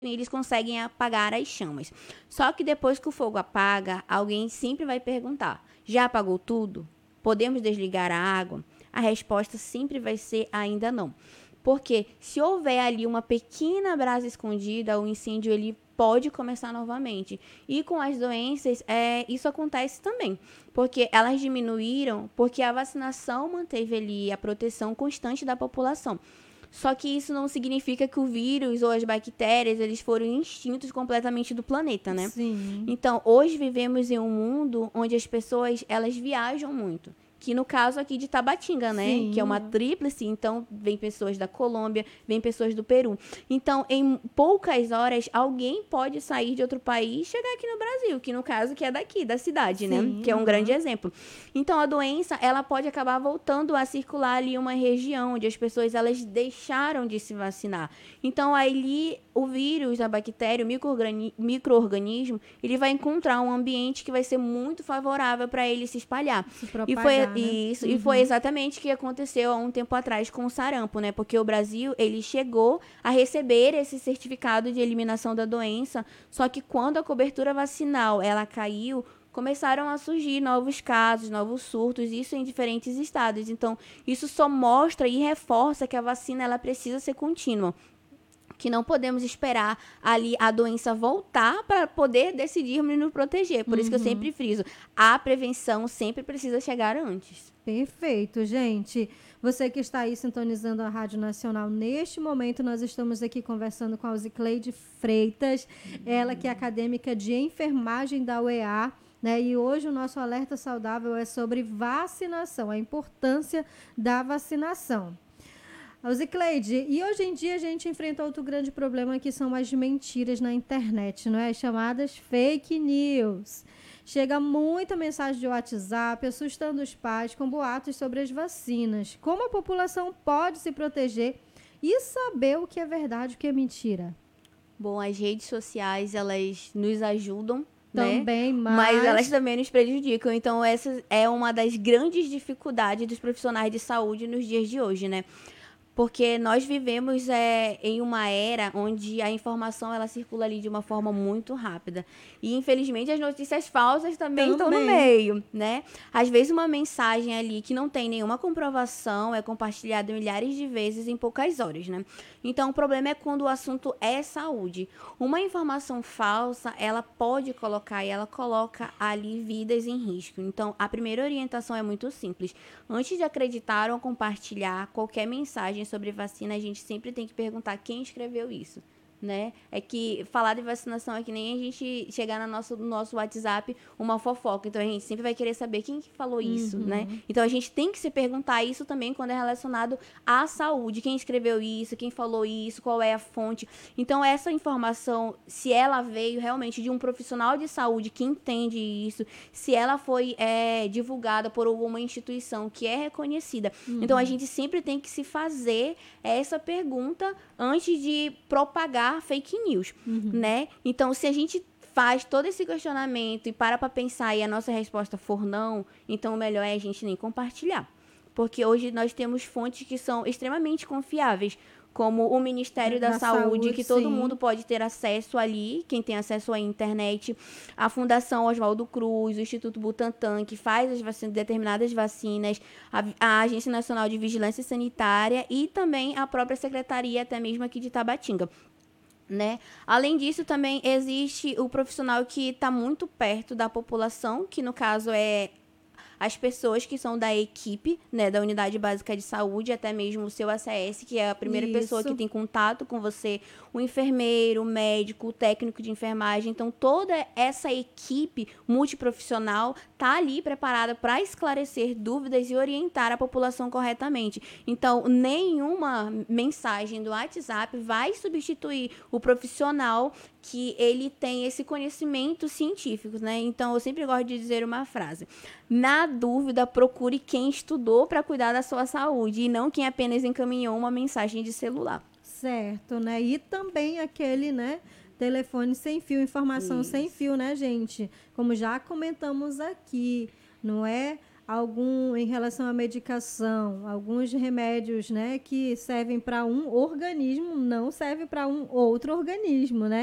eles conseguem apagar as chamas. Só que depois que o fogo apaga, alguém sempre vai perguntar: já apagou tudo? Podemos desligar a água? A resposta sempre vai ser ainda não. Porque se houver ali uma pequena brasa escondida, o incêndio ele pode começar novamente. E com as doenças, isso acontece também. Porque elas diminuíram, porque a vacinação manteve ali a proteção constante da população. Só que isso não significa que o vírus ou as bactérias, eles foram extintos completamente do planeta, né? Sim. Então, hoje vivemos em um mundo onde as pessoas, elas viajam muito. Que no caso aqui de Tabatinga, né? Que é uma Sim. tríplice, então vem pessoas da Colômbia, vem pessoas do Peru. Então, em poucas horas, alguém pode sair de outro país e chegar aqui no Brasil, que no caso que é daqui, da cidade, né? Sim. Que é um grande Aham. exemplo. Então, a doença, ela pode acabar voltando a circular ali em uma região onde as pessoas, elas deixaram de se vacinar. Então, ali, o vírus, a bactéria, o micro-organismo, ele vai encontrar um ambiente que vai ser muito favorável para ele se espalhar. Se E foi propagar, né? isso, e foi Uhum. exatamente o que aconteceu há um tempo atrás com o sarampo, né? Porque o Brasil, ele chegou a receber esse certificado de eliminação da doença, só que quando a cobertura vacinal, ela caiu, começaram a surgir novos casos, novos surtos, isso em diferentes estados. Então, isso só mostra e reforça que a vacina ela precisa ser contínua, que não podemos esperar ali a doença voltar para poder decidirmos nos proteger. Por isso que eu Uhum. sempre friso, a prevenção sempre precisa chegar antes. Perfeito, gente. Você que está aí sintonizando a Rádio Nacional, neste momento nós estamos aqui conversando com a Zicleide Freitas, ela que é acadêmica de enfermagem da UEA, né? E hoje o nosso alerta saudável é sobre vacinação, a importância da vacinação. Zicleide, e hoje em dia a gente enfrenta outro grande problema que são as mentiras na internet, não é? As chamadas fake news. Chega muita mensagem de WhatsApp assustando os pais com boatos sobre as vacinas. Como a população pode se proteger e saber o que é verdade e o que é mentira? Bom, as redes sociais, elas nos ajudam, né? Também, Mas elas mas também nos prejudicam. Então, essa é uma das grandes dificuldades dos profissionais de saúde nos dias de hoje, né? Porque nós vivemos em uma era onde a informação ela circula ali de uma forma muito rápida. E, infelizmente, as notícias falsas também estão no também. meio, né? Às vezes, uma mensagem ali que não tem nenhuma comprovação é compartilhada milhares de vezes em poucas horas, né? Então, o problema é quando o assunto é saúde. Uma informação falsa, ela pode colocar e ela coloca ali vidas em risco. Então, a primeira orientação é muito simples. Antes de acreditar ou compartilhar qualquer mensagem sobre vacina, a gente sempre tem que perguntar quem escreveu isso, né? É que falar de vacinação é que nem a gente chegar no nosso WhatsApp uma fofoca. Então, a gente sempre vai querer saber quem que falou isso, né? Uhum. Então, a gente tem que se perguntar isso também quando é relacionado à saúde. Quem escreveu isso, quem falou isso, qual é a fonte. Então, essa informação, se ela veio realmente de um profissional de saúde que entende isso, se ela foi divulgada por alguma instituição que é reconhecida. Então, a gente sempre tem que se fazer essa pergunta antes de propagar fake news, né? Então, se a gente faz todo esse questionamento e para pensar e a nossa resposta for não, então o melhor é a gente nem compartilhar. Porque hoje nós temos fontes que são extremamente confiáveis, como o Ministério da Da Saúde, saúde, que todo mundo sim. pode ter acesso ali, quem tem acesso à internet, a Fundação Oswaldo Cruz, o Instituto Butantan, que faz as vacinas, determinadas vacinas, a Agência Nacional de Vigilância Sanitária e também a própria Secretaria, até mesmo aqui de Tabatinga. Né? Além disso, também existe o profissional que está muito perto da população, que no caso é as pessoas que são da equipe, né, da Unidade Básica de Saúde, até mesmo o seu ACS, que é a primeira pessoa que Isso. tem contato com você, o enfermeiro, o médico, o técnico de enfermagem. Então, toda essa equipe multiprofissional está ali preparada para esclarecer dúvidas e orientar a população corretamente. Então, nenhuma mensagem do WhatsApp vai substituir o profissional que ele tem esse conhecimento científico, né? Então, eu sempre gosto de dizer uma frase: na dúvida, procure quem estudou para cuidar da sua saúde e não quem apenas encaminhou uma mensagem de celular. Certo, né? E também aquele, né, telefone sem fio, informação sem Isso. fio, né, gente? Como já comentamos aqui, não é? em relação à medicação, alguns remédios, né, que servem para um organismo, não servem para um outro organismo, né?